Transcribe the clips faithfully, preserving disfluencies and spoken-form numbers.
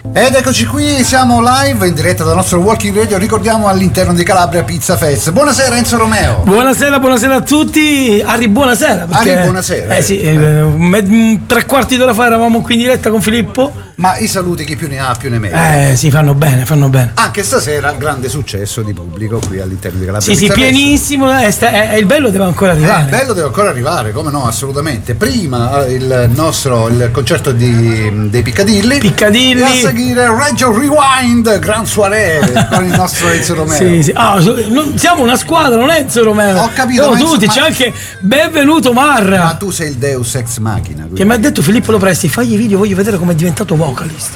Ed eccoci qui, siamo live in diretta dal nostro Walking Radio, ricordiamo all'interno di Calabria Pizza Fest. Buonasera Enzo Romeo. Buonasera, buonasera a tutti. Ari, buonasera. Perché, Ari, buonasera. Eh sì, eh, tre quarti d'ora fa eravamo qui in diretta con Filippo. Ma i saluti chi più ne ha più ne mette. Eh sì, fanno bene, fanno bene. Anche stasera grande successo di pubblico qui all'interno di Calabria Sì, Pizza sì, Fest. pienissimo, eh, sta, eh, il bello deve ancora arrivare. Eh, il bello deve ancora arrivare, come no, assolutamente. Prima il nostro il concerto di, dei Piccadilly. Piccadilly. E a seguire Reggio Rewind, Gran Soirée con il nostro Enzo Romeo. Sì, sì. Ah, non, siamo una squadra, non è Enzo Romeo. Ho capito. No, ma tutti, ma... c'è anche Benvenuto Marra. Ma tu sei il Deus ex machina. Quindi. Che mi ha detto Filippo Lopresti, fagli video, voglio vedere come è diventato vocalist.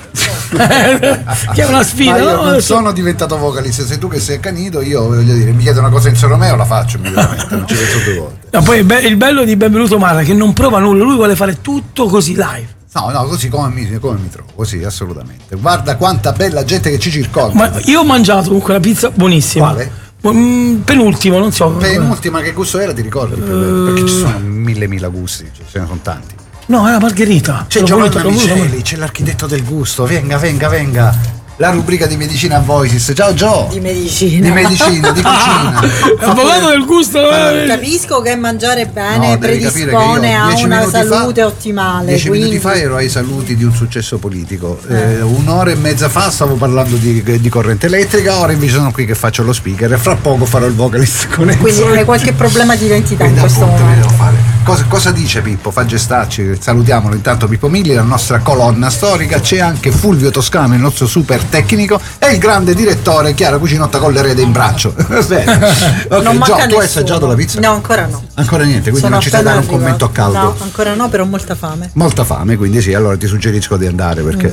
Che è una sfida. Ma io no? non sono diventato vocalist, sei tu che sei accanito, io voglio dire, mi chiede una cosa Enzo Romeo, la faccio immediatamente, non ci penso due volte. No, poi il bello di Benvenuto Marra che non prova nulla, lui vuole fare tutto così live. No, no, così come mi, come mi trovo, così assolutamente. Guarda quanta bella gente che ci circonda. Ma io ho mangiato comunque una pizza buonissima. Quale? Mm, penultimo, non so. Penultima, che gusto era, ti ricordi? Uh... Perché ci sono mille mila gusti, ce ne sono tanti. No, è la margherita. C'è Giovanni Amicelli, c'è l'architetto del gusto, venga, venga, venga. La rubrica di Medicina Voices. Ciao Gio. Di medicina. Di medicina, di cucina. Avvocato del gusto. Eh. Capisco che mangiare bene no, predispone a una salute fa, ottimale. Dieci quindi... minuti fa ero ai saluti di un successo politico. Eh. Eh, un'ora e mezza fa stavo parlando di, di corrente elettrica, ora invece sono qui che faccio lo speaker e fra poco farò il vocalist con Enzo. Quindi hai qualche problema di identità Quindi in questo appunto, momento. Devo fare. Cosa, cosa dice Pippo? Fa gestarci, salutiamolo intanto Pippo Milli, la nostra colonna storica. C'è anche Fulvio Toscano, il nostro super tecnico, e il grande direttore Chiara Cucinotta con l'erede in braccio. Bene. Ok, Gio, tu hai assaggiato la pizza? No, ancora no. Ancora niente, quindi Sono non ci sai dare un commento a caldo. No, ancora no, però ho molta fame. Molta fame, quindi sì, allora ti suggerisco di andare perché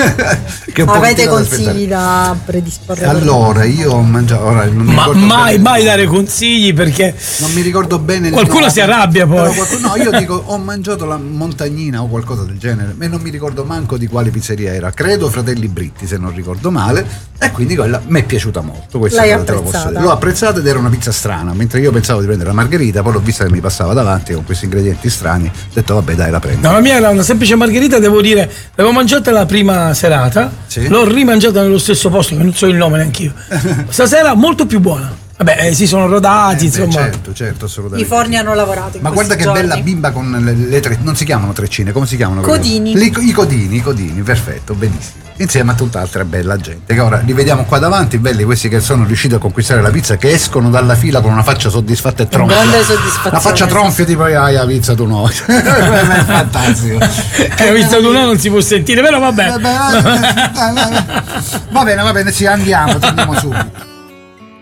mm. che avete consigli da, da predisporre? Allora, io ho mangiato ora, non mi Ma mai, bene. mai dare consigli perché non mi ricordo bene. Qualcuno si arrabbia poi. Qualcuno, no, io dico ho mangiato la montagnina o qualcosa del genere e non mi ricordo manco di quale pizzeria era, credo Fratelli Britti se non ricordo male, e quindi quella mi è piaciuta molto. L'hai te lo posso dire. L'ho apprezzata ed era una pizza strana, mentre io pensavo di prendere la margherita, poi l'ho vista che mi passava davanti con questi ingredienti strani, ho detto vabbè dai la prendo. No, la mia era una semplice margherita, devo dire, l'avevo mangiata la prima serata, sì? L'ho rimangiata nello stesso posto che non so il nome neanche io. Stasera molto più buona. Vabbè, eh, si sono rodati, eh, insomma. Beh, certo, certo, assolutamente. I forni hanno lavorato. Ma guarda che giorni. bella bimba con le, le tre, non si chiamano treccine, come si chiamano? Codini. Le, I codini, i codini, perfetto, benissimo. Insieme a tutta altra bella gente. Che ora li vediamo qua davanti, belli questi che sono riusciti a conquistare la pizza, che escono dalla fila con una faccia soddisfatta e tronfia. Grande soddisfazione. La faccia tronfia tipo ah, la pizza tu no. È fantastico. La pizza tu no non si può sentire, però vabbè. Va bene, va bene, sì, andiamo, torniamo subito.